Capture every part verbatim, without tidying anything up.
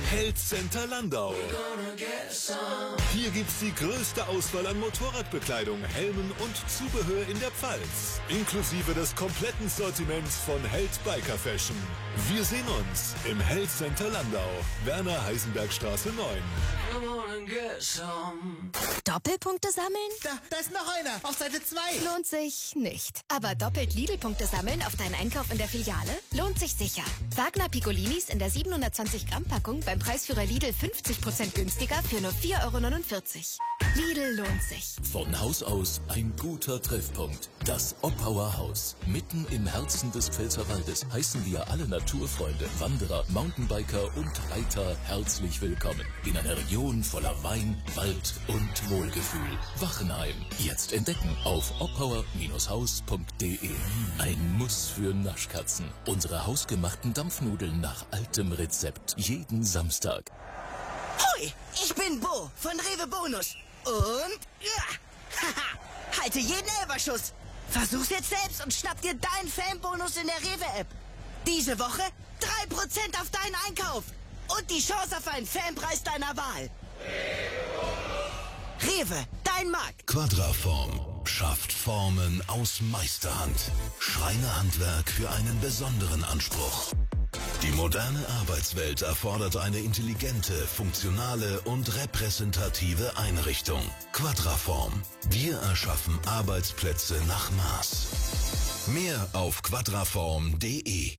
Health Center Landau. Hier gibt's die größte Auswahl an Motorradbekleidung, Helmen und Zubehör in der Pfalz. Inklusive des kompletten Sortiments von Health Biker Fashion. Wir sehen uns im Health Center Landau, Werner-Heisenberg-Straße neun. Doppelpunkte sammeln? Da, da ist noch einer, auf Seite zwei. Lohnt sich nicht. Aber doppelt Lidl-Punkte sammeln auf deinen Einkauf in der Filiale? Lohnt sich sicher. Wagner Piccolinis in der siebenhundertzwanzig Gramm Packung beim Preisführer Lidl fünfzig Prozent günstiger für nur vier Euro neunundvierzig. Lidl lohnt sich. Von Haus aus ein guter Treffpunkt. Das Oppauer Haus. Mitten im Herzen des Pfälzerwaldes heißen wir alle Naturfreunde, Wanderer, Mountainbiker und Reiter herzlich willkommen. In einer Region voller Wein, Wald und Wohlgefühl. Wachenheim. Jetzt entdecken auf oppauer Haus punkt de. Ein Muss für Naschkatzen. Unsere hausgemachten Dampfnudeln nach altem Rezept. Jeden Samstag. Hui, ich bin Bo von Rewe Bonus. Und, ja, haha, halte jeden Elberschuss. Versuch's jetzt selbst und schnapp dir deinen Fanbonus in der Rewe-App. Diese Woche drei Prozent auf deinen Einkauf. Und die Chance auf einen Fanpreis deiner Wahl. Rewe, dein Markt. Quadraform schafft Formen aus Meisterhand. Schreinerhandwerk für einen besonderen Anspruch. Die moderne Arbeitswelt erfordert eine intelligente, funktionale und repräsentative Einrichtung. Quadraform. Wir erschaffen Arbeitsplätze nach Maß. Mehr auf quadraform punkt de.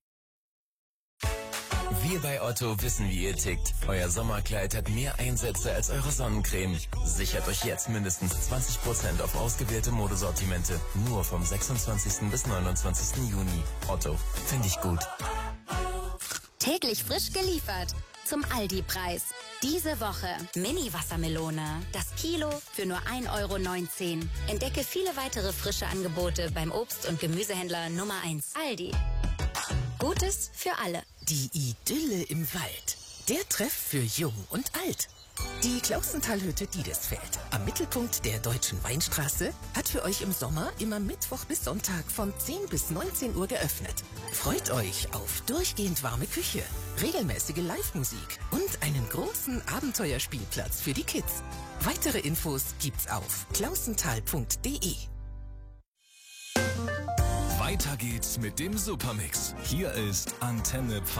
Wir bei Otto wissen, wie ihr tickt. Euer Sommerkleid hat mehr Einsätze als eure Sonnencreme. Sichert euch jetzt mindestens zwanzig Prozent auf ausgewählte Modesortimente. Nur vom sechsundzwanzigsten bis neunundzwanzigsten Juni. Otto, finde ich gut. Täglich frisch geliefert. Zum Aldi-Preis. Diese Woche Mini-Wassermelone. Das Kilo für nur ein Euro neunzehn. Entdecke viele weitere frische Angebote beim Obst- und Gemüsehändler Nummer eins. Aldi. Gutes für alle. Die Idylle im Wald. Der Treff für Jung und Alt. Die Klausentalhütte Diedesfeld am Mittelpunkt der Deutschen Weinstraße hat für euch im Sommer immer Mittwoch bis Sonntag von zehn bis neunzehn Uhr geöffnet. Freut euch auf durchgehend warme Küche, regelmäßige Live-Musik und einen großen Abenteuerspielplatz für die Kids. Weitere Infos gibt's auf klausental punkt de. Weiter geht's mit dem Supermix. Hier ist Antenne Pfalz.